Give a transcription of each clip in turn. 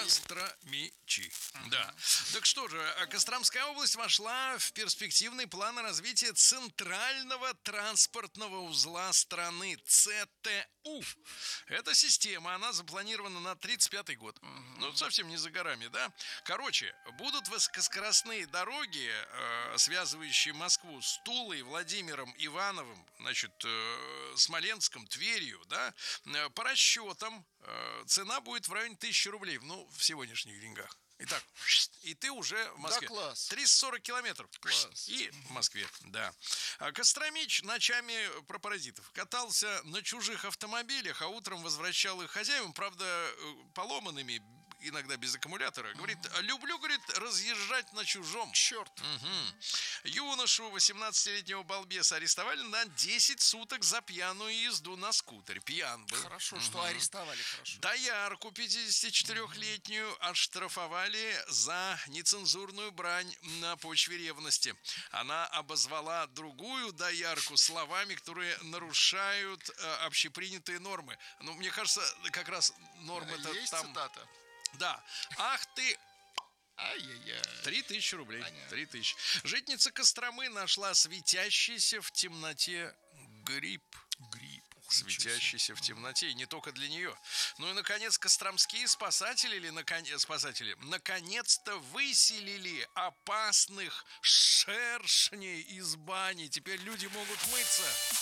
Костромичи. Да. Так что же, Костромская область вошла в перспективный план развития центрального транспортного узла страны ЦТУ. Эта система, она запланирована на 35-й год. Ну, совсем не за горами, да? Короче, будут высокоскоростные дороги, связывающие Москву с Тулой, Владимиром, Ивановым, значит, Смоленском, Тверью, да? По расчетам, цена будет в районе 1000 рублей, ну, в сегодняшних деньгах. Итак, и ты уже в Москве. Да, класс. 340 километров. Класс. И в Москве, да. Костромич ночами про паразитов катался на чужих автомобилях, а утром возвращал их хозяевам, правда, поломанными, иногда без аккумулятора. Говорит, люблю, говорит, разъезжать на чужом. Черт. Юношу, 18-летнего балбеса, арестовали на 10 суток за пьяную езду на скутере. Пьян был. Хорошо, что арестовали, хорошо. Доярку 54-летнюю оштрафовали за нецензурную брань на почве ревности. Она обозвала другую доярку словами, которые нарушают общепринятые нормы. Ну, мне кажется, как раз нормы-то Есть там... цитата? Да. Ах ты... Ай-яй-яй. 3000 рублей. Понятно. 3000. Житница Костромы нашла светящийся в темноте гриб. Светящийся в темноте, и не только для нее. Ну и, наконец, костромские спасатели наконец-то выселили опасных шершней из бани. Теперь люди могут мыться.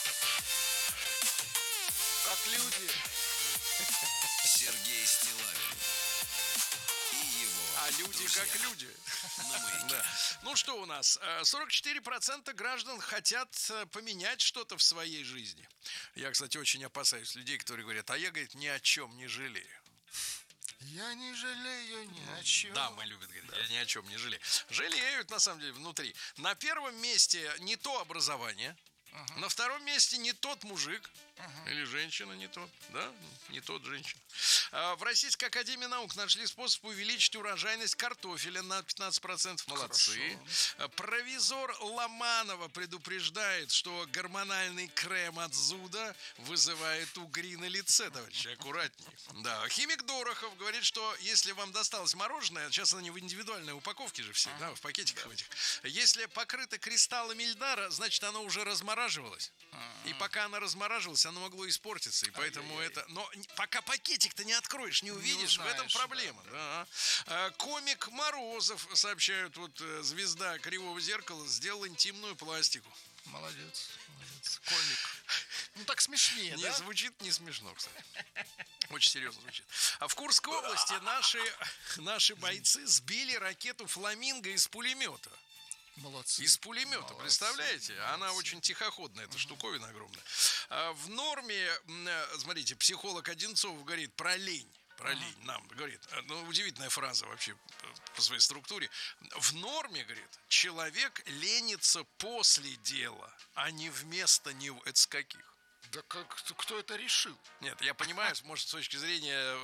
Как люди. Сергей Стиллавин и его А люди друзья как люди. на Маяке. Да. Ну что у нас? 44% граждан хотят поменять что-то в своей жизни. Я, кстати, очень опасаюсь людей, которые говорят, а я, говорит, ни о чем не жалею. Я не жалею ни о чем. Да, мы любят говорить, я ни о чем не жалею. Жалеют, на самом деле, внутри. На первом месте не то образование, на втором месте не тот мужик, или женщина не тот, да, не тот женщина. В Российской академии наук нашли способ увеличить урожайность картофеля на 15%. Молодцы. Провизор Ломанова предупреждает, что гормональный крем от зуда вызывает угри на лице, товарищи, аккуратней. Да. Химик Дорохов говорит, что если вам досталось мороженое, сейчас они в индивидуальной упаковке же все, да, в пакетиках этих. Если покрыто кристаллами льда, значит, оно уже размораживалось. И пока она размораживалась, оно могло испортиться. И поэтому это... Но пока пакетик-то не откроешь, не увидишь, узнаешь, в этом проблема. Да. Комик Морозов, сообщают, вот звезда Кривого зеркала, сделал интимную пластику. Молодец, молодец. Комик. Ну так смешнее, Не, да? звучит не смешно, кстати. Очень серьезно звучит. А в Курской области наши бойцы сбили ракету «Фламинго» из пулемета. Молодцы. Из пулемета, Молодцы, представляете? Она очень тихоходная, эта штуковина огромная. В норме, смотрите, психолог Одинцов говорит про лень. Про лень нам говорит. Ну, удивительная фраза вообще по своей структуре. В норме, говорит, человек ленится после дела, а не вместо него. Это с каких? Да кто это решил? Нет, я понимаю, может, с точки зрения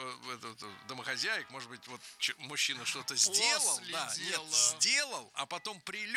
домохозяек, может быть, вот мужчина что-то сделал, После да, дела. нет, сделал, а потом прилег.